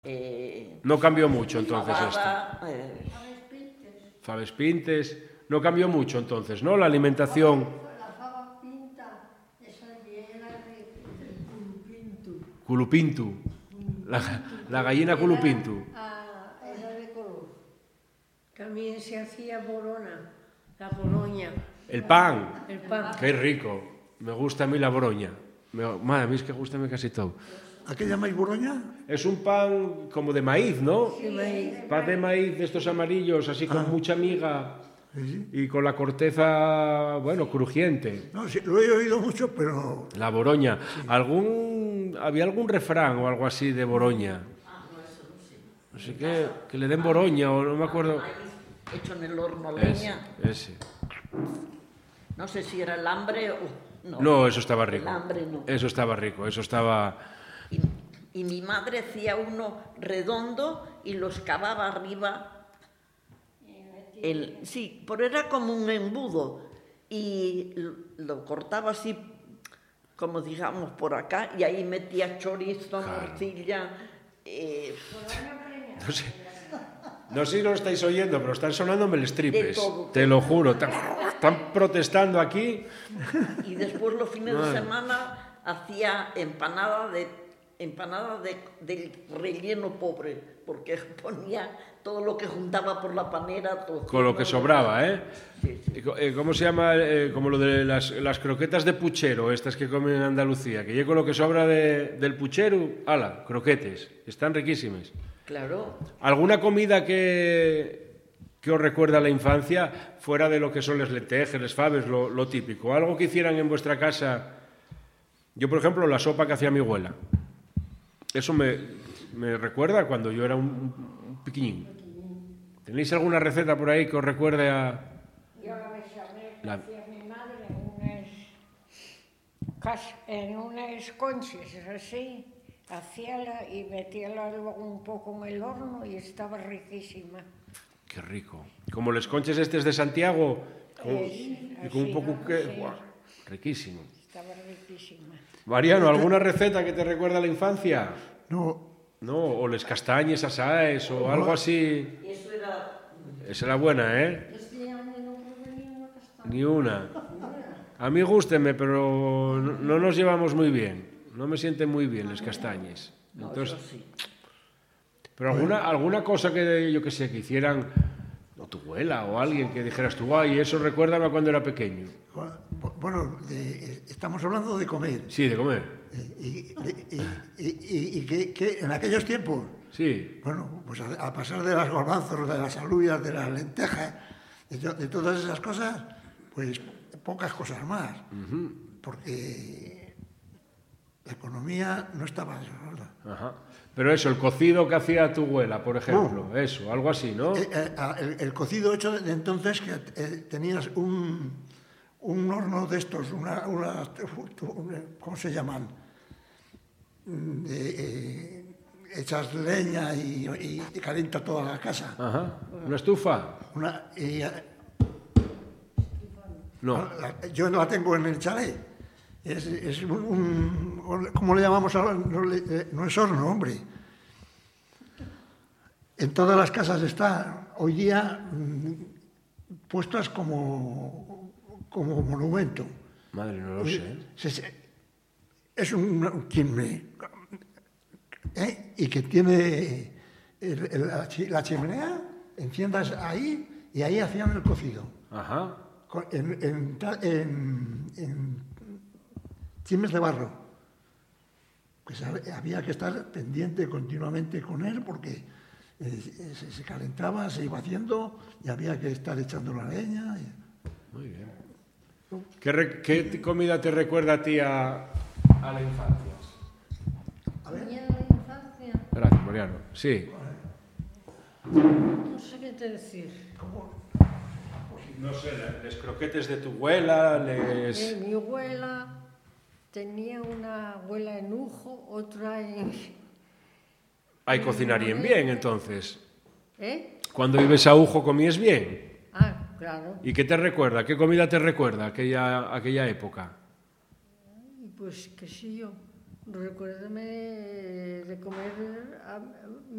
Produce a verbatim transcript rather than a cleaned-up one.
Eh, no cambió mucho entonces fabada, esto. Eh, Faves pintes. No cambió mucho entonces, ¿no? La alimentación. La fava pinta, esa era de culupintu. Culupintu. La, la gallina culupintu. Ah, era de color. También se hacía borona, la boroña. El pan. El pan. Qué rico. Me gusta a mí la boroña. Me, madre, a mí es que gusta casi todo. ¿A qué llamáis boroña? Es un pan como de maíz, ¿no? Sí, maíz. Pan de maíz de estos amarillos, así con Ah. mucha miga Sí, sí. y con la corteza, bueno, crujiente. No, sí, lo he oído mucho, pero La boroña. ¿Algún, ¿Había algún refrán o algo así de boroña? No sé qué, que le den boroña o no me acuerdo. maíz hecho en el horno a Ese, leña. ese. No sé si era el hambre o... No, No, eso estaba rico. El hambre no. Eso estaba rico, eso estaba... Y, y mi madre hacía uno redondo y lo excavaba arriba. El, sí, pero era como un embudo. Y lo, lo cortaba así, como digamos, por acá, y ahí metía chorizo, Claro. morcilla. Eh, No sé, no sé si lo estáis oyendo, pero están sonándome el stripes. De todo. Te lo juro. Están, están protestando aquí. y después los fines Madre. de semana hacía empanada de empanada de, del relleno pobre, porque ponía todo lo que juntaba por la panera. Todo, Con lo que sobraba, ¿eh? Sí, sí. Y co- eh, ¿Cómo se llama? Eh, como lo de las, las croquetas de puchero, estas que comen en Andalucía, que yo con lo que sobra de, del puchero, ala, croquetes, están riquísimas. Claro. ¿Alguna comida que, que os recuerda a la infancia, fuera de lo que son las lentejas, las faves, lo, lo típico? ¿Algo que hicieran en vuestra casa? Yo, por ejemplo, la sopa que hacía mi abuela. Eso me, me recuerda cuando yo era un, un piquiñín. ¿Tenéis alguna receta por ahí que os recuerde a...? Yo la bechamel que La- hacía mi madre en unas, cas- en unas conchas así, hacíala y metíala luego un poco en el horno y estaba riquísima. Qué rico. Como los conches estes de Santiago, con, Es, y con un así, poco ¿no? que... Sí. ¡Buah! Riquísimo. Estaba riquísima. Mariano, ¿alguna receta que te recuerda a la infancia? no. No, o les castañes asaes o algo así. Eso era Esa era buena, ¿eh? Este año no probé ni una castaña. Ni una. A mí gústeme, pero no, no nos llevamos muy bien. No me sienten muy bien los castañes. no, Entonces, eso sí. pero alguna, alguna cosa que yo que sé, que hicieran, o tu abuela o alguien que dijeras tú, ay, eso recuérdame a cuando era pequeño. Bueno, de- estamos hablando de comer. Sí, de comer. Eh, Y, y- y- y- y que, que en aquellos tiempos, Sí. bueno, pues a, a pasar de las garbanzos, de las alubias, de las lentejas, de, to- de todas esas cosas, pues pocas cosas más. Porque la economía no estaba desarrollada. Ajá. Pero eso, el cocido que hacía tu abuela, por ejemplo, eso, algo así, ¿no? Eh, eh, a- el, el cocido hecho de entonces, que eh, tenías un, un horno de estos, una, una- ¿cómo se llaman? Mm, de, eh, echas leña y, y te calienta toda la casa. Ajá. ¿Una estufa? Una, y, eh, No. la- yo la tengo en el chalet. Es, es un, un- ¿cómo le llamamos ahora? No, le- eh, no es horno, hombre. En todas las casas está hoy día mm, puestas como, como monumento. Madre, no lo sé. Se- se- Es un, un chimney, ¿eh? Y que tiene el- el- la, chi- la chimenea, enciendas ahí y ahí hacían el cocido. Ajá. Con- En, en, ta- en, en chimes de barro. Pues hab- había que estar pendiente continuamente con él porque eh, se, se calentaba, se iba haciendo y había que estar echando la leña. y- Muy bien. ¿Qué, re- qué t- comida te recuerda a ti a, a la infancia? A ver, Tenía la infancia, Gracias, Mariano. Sí. no sé qué te decir. No sé, les croquetes de tu abuela, les... Eh, mi abuela tenía una abuela en Ujo, otra en... Ay, cocinarían bien, entonces. ¿Eh? Cuando vives a Ujo, comías bien. Ah, claro. ¿Y qué te recuerda? ¿Qué comida te recuerda aquella, aquella época? Y pues, qué sé yo. Recuérdame de comer